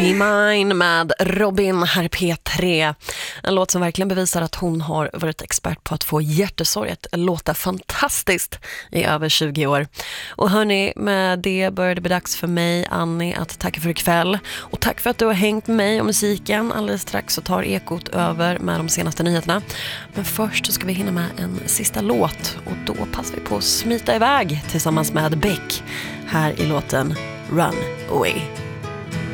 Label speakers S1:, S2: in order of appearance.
S1: Mine med Robin här P3. En låt som verkligen bevisar att hon har varit expert på att få hjärtesorget låta fantastiskt i över 20 år. Och hörni, med det började det bli dags för mig, Annie, att tacka för ikväll. Och tack för att du har hängt med mig och musiken. Alldeles strax så tar Ekot över med de senaste nyheterna. Men först så ska vi hinna med en sista låt. Och då passar vi på att smita iväg tillsammans med Beck här i låten Run Away.